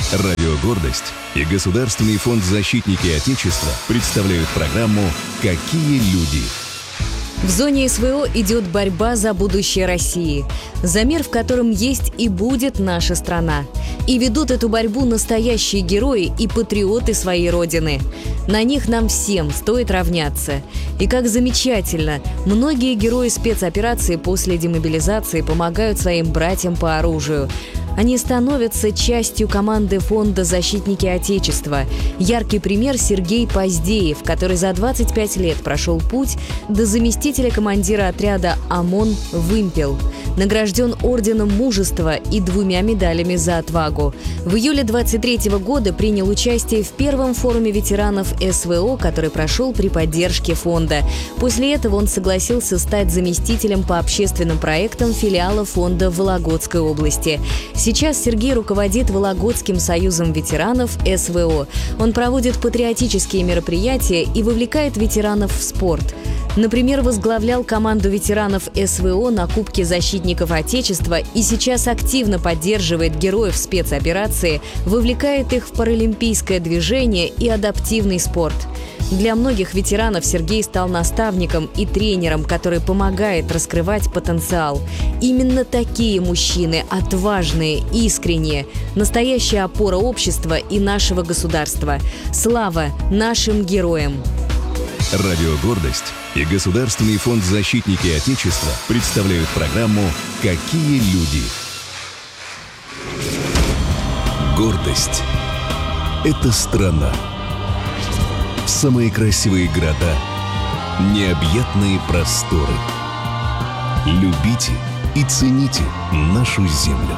Радио «Гордость» и Государственный фонд «Защитники Отечества» представляют программу «Какие люди?». В зоне СВО идет борьба за будущее России, за мир, в котором есть и будет наша страна. И ведут эту борьбу настоящие герои и патриоты своей Родины. На них нам всем стоит равняться. И как замечательно, многие герои спецоперации после демобилизации помогают своим братьям по оружию. Они становятся частью команды фонда «Защитники Отечества». Яркий пример — Сергей Поздеев, который за 25 лет прошел путь до заместителя командира отряда ОМОН «Вымпел». Награжден орденом мужества и 2 медалями за отвагу. В июле 23 года принял участие в первом форуме ветеранов СВО, который прошел при поддержке фонда. После этого он согласился стать заместителем по общественным проектам филиала фонда в Вологодской области. Сейчас Сергей руководит Вологодским союзом ветеранов СВО. Он проводит патриотические мероприятия и вовлекает ветеранов в спорт. Например, возглавлял команду ветеранов СВО на Кубке защитников Отечества и сейчас активно поддерживает героев спецоперации, вовлекает их в паралимпийское движение и адаптивный спорт. Для многих ветеранов Сергей стал наставником и тренером, который помогает раскрывать потенциал. Именно такие мужчины, отважные, искренние, настоящая опора общества и нашего государства. Слава нашим героям! Радио «Гордость» и Государственный фонд «Защитники Отечества» представляют программу «Какие люди?». Гордость – это страна. Самые красивые города, необъятные просторы. Любите и цените нашу землю.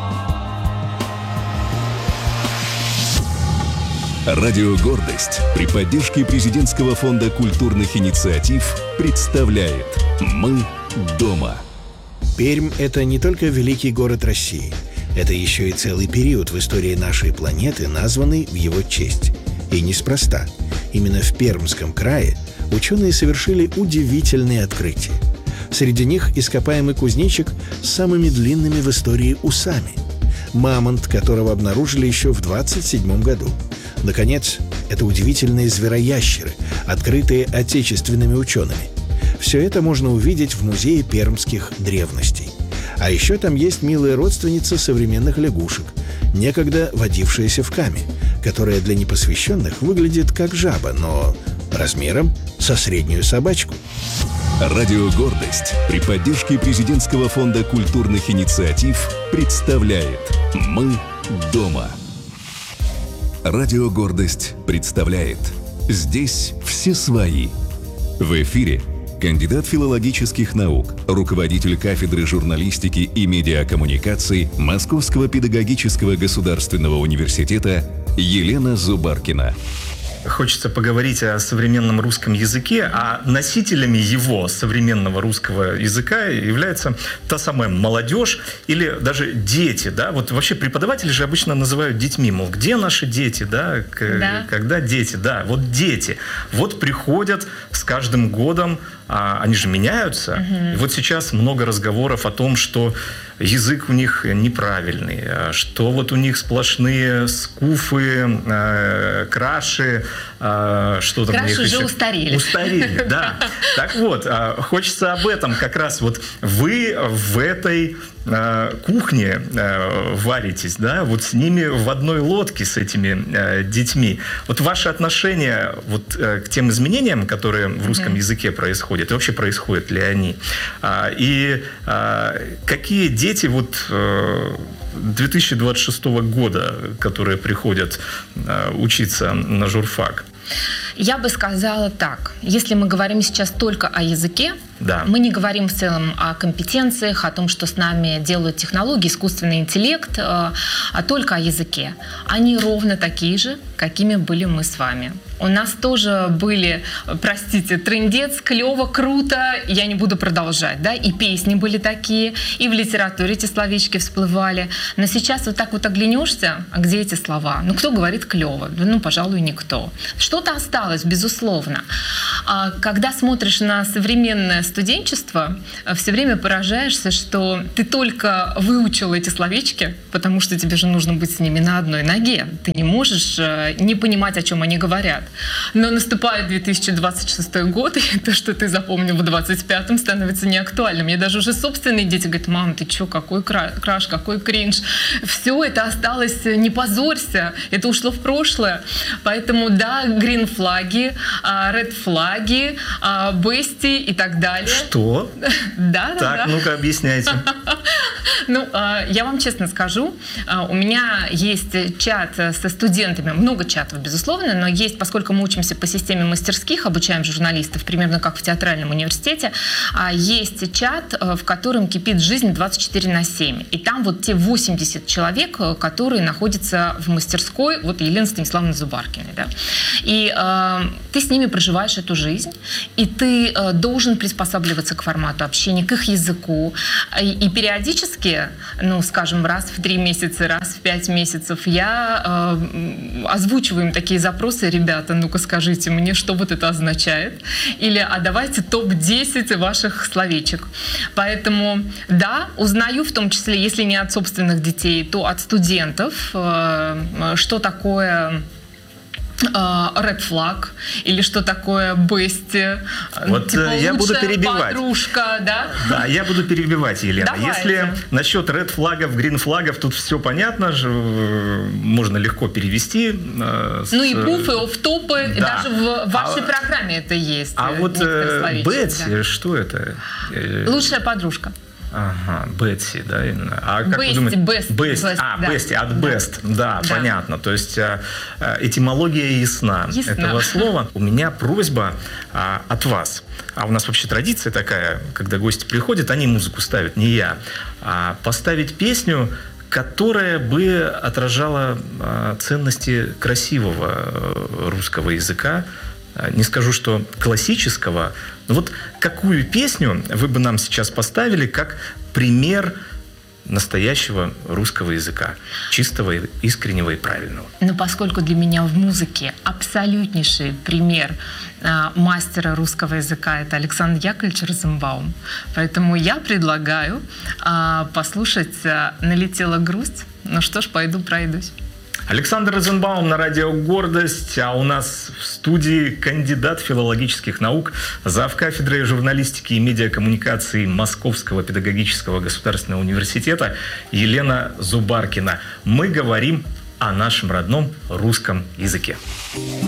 Радио «Гордость» при поддержке Президентского фонда культурных инициатив представляет «Мы дома». Пермь – это не только великий город России. Это еще и целый период в истории нашей планеты, названный в его честь. И неспроста. Именно в Пермском крае ученые совершили удивительные открытия. Среди них ископаемый кузнечик с самыми длинными в истории усами. Мамонт, которого обнаружили еще в 27 году. Наконец, это удивительные звероящеры, открытые отечественными учеными. Все это можно увидеть в Музее пермских древностей. А еще там есть милая родственница современных лягушек, некогда водившаяся в каме, которая для непосвященных выглядит как жаба, но размером со среднюю собачку. Радио «Гордость» при поддержке Президентского фонда культурных инициатив представляет «Мы дома». Радио «Гордость» представляет «Здесь все свои». В эфире кандидат филологических наук, руководитель кафедры журналистики и медиакоммуникаций Московского педагогического государственного университета Елена Зубаркина. Хочется поговорить о современном русском языке, а носителями его, современного русского языка, является та самая молодежь или даже дети, да? Вот вообще преподаватели же обычно называют детьми, мол, где наши дети, да? Когда дети, да, вот дети. Вот приходят с каждым годом, они же меняются. И вот сейчас много разговоров о том, что язык у них неправильный, что вот у них сплошные скуфы, краши, что там. Краши уже устарели. Устарели, да. Так вот, хочется об этом как раз. Вот вы в этой кухне варитесь, да, вот с ними в одной лодке, с этими детьми. Вот ваше отношение вот к тем изменениям, которые в русском языке происходят, и вообще происходят ли они? И какие дети вот 2026 года, которые приходят учиться на журфак? Я бы сказала так. Если мы говорим сейчас только о языке, да, мы не говорим в целом о компетенциях, о том, что с нами делают технологии, искусственный интеллект, а только о языке. Они ровно такие же, какими были мы с вами. У нас тоже были, простите, трындец, клево, круто, я не буду продолжать, да, и песни были такие, и в литературе эти словечки всплывали. Но сейчас вот так вот оглянешься, а где эти слова? Ну, кто говорит клево? Ну, пожалуй, никто. Что-то осталось развивалась, безусловно. Когда смотришь на современное студенчество, все время поражаешься, что ты только выучил эти словечки, потому что тебе же нужно быть с ними на одной ноге. Ты не можешь не понимать, о чем они говорят. Но наступает 2026 год, и то, что ты запомнил в 25-м, становится неактуальным. Мне даже уже собственные дети говорят: мам, ты что, какой краш, какой кринж. Все это осталось, не позорься, это ушло в прошлое. Поэтому да, грин-флаги, ред-флаги, бести и так далее. Что? Да. Так, ну-ка, объясняйте. Ну, я вам честно скажу, у меня есть чат со студентами, много чатов, безусловно, но есть, поскольку мы учимся по системе мастерских, обучаем журналистов, примерно как в театральном университете, есть чат, в котором кипит жизнь 24/7. И там вот те 80 человек, которые находятся в мастерской, вот Елены Станиславовны Зубаркиной, да? И ты с ними проживаешь эту жизнь, и ты должен приспосабливаться к формату общения, к их языку, и периодически, ну, скажем, раз в 3 месяца, раз в 5 месяцев я озвучиваю им такие запросы: ребята, ну-ка скажите мне, что вот это означает, или а давайте топ-10 ваших словечек. Поэтому, да, узнаю в том числе, если не от собственных детей, то от студентов, что такое red flag или что такое bestie, вот типа я буду перебивать. Подружка, да? Да, я буду перебивать, Елена. Давайте. Если насчет red флагов, green флагов, тут все понятно, можно легко перевести. Ну и пуфы, офф-топы, да. Даже в вашей программе это есть. А вот Бетси, да. Что это? Лучшая подружка. Ага, Бетси, да, именно. А как Best, вы думаете? Best, да. Best, от best, да, понятно. То есть этимология ясна этого слова. У меня просьба от вас. А у нас вообще традиция такая, когда гости приходят, они музыку ставят, не я. Поставить песню, которая бы отражала ценности красивого русского языка. Не скажу, что классического, но вот какую песню вы бы нам сейчас поставили как пример настоящего русского языка, чистого, искреннего и правильного? Ну, поскольку для меня в музыке абсолютнейший пример мастера русского языка — это Александр Яковлевич Розенбаум, поэтому я предлагаю послушать «Налетела грусть». Ну что ж, пойду пройдусь. Александр Розенбаум на радио «Гордость», а у нас в студии кандидат филологических наук, завкафедрой журналистики и медиакоммуникации Московского педагогического государственного университета Елена Зубаркина. Мы говорим о нашем родном русском языке.